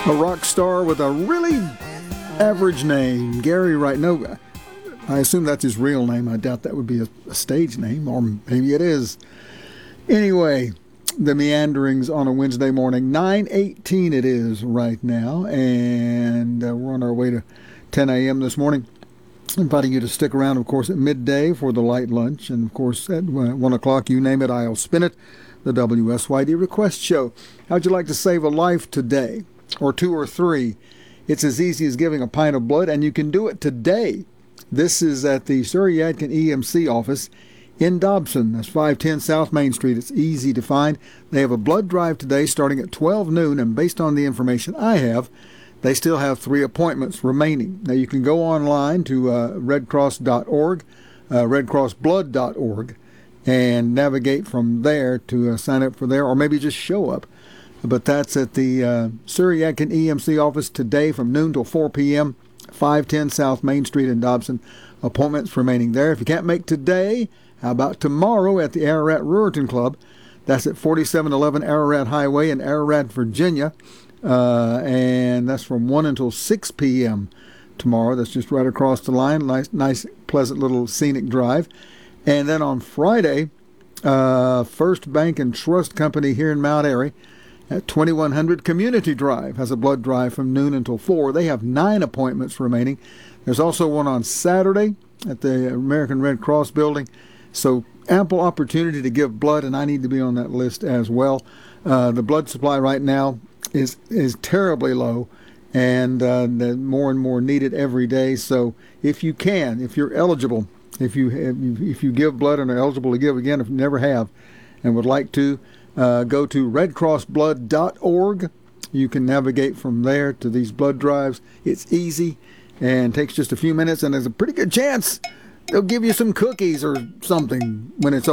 A rock star with a really average name. Gary Wright. No, I assume that's his real name. I doubt that would be a stage name, or maybe it is. Anyway, the Meanderings on a Wednesday morning. 9:18 it is right now, and we're on our way to 10 a.m. this morning. Inviting you to stick around, of course, at midday for the light lunch, and of course at 1 o'clock, you name it, I'll spin it, the WSYD Request Show. How'd you like to save a life today, or two or three? It's as easy as giving a pint of blood, and you can do it today. This is at the Surrey Yadkin EMC office in Dobson. That's 510 South Main Street. It's easy to find. They have a blood drive today starting at 12 noon, and based on the information I have, they still have 3 appointments remaining. Now, you can go online to redcross.org, redcrossblood.org, and navigate from there to sign up for there, or maybe just show up. But that's at the Surrey Yadkin EMC office today from noon till 4 p.m., 510 South Main Street in Dobson. Appointments remaining there. If you can't make today, how about tomorrow at the Ararat Ruriton Club? That's at 4711 Ararat Highway in Ararat, Virginia. And that's from 1 until 6 p.m. tomorrow. That's just right across the line. Nice, pleasant little scenic drive. And then on Friday, First Bank and Trust Company here in Mount Airy at 2100 Community Drive has a blood drive from noon until 4. They have 9 appointments remaining. There's also one on Saturday at the American Red Cross building. So ample opportunity to give blood, and I need to be on that list as well. The blood supply right now is terribly low, and more and more needed every day. So if you can, if you're eligible, if you give blood and are eligible to give again, if you never have and would like to, go to redcrossblood.org. You can navigate from there to these blood drives. It's easy and takes just a few minutes, and there's a pretty good chance they'll give you some cookies or something when it's